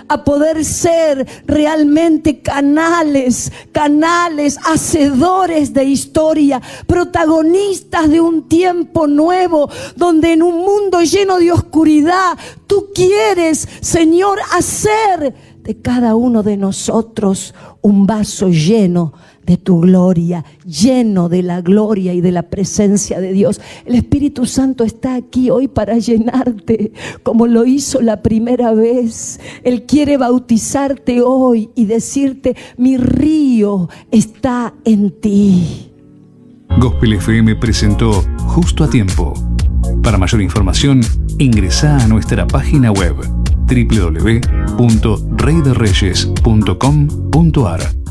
a poder ser realmente canales, hacedores de historia, protagonistas de un tiempo nuevo, donde en un mundo lleno de oscuridad, tú quieres, Señor, hacer de cada uno de nosotros un vaso lleno de tu gloria, lleno de la gloria y de la presencia de Dios. El Espíritu Santo está aquí hoy para llenarte, como lo hizo la primera vez. Él quiere bautizarte hoy y decirte: mi río está en ti. Gospel FM presentó Justo a Tiempo. Para mayor información, ingresá a nuestra página web www.reydereyes.com.ar.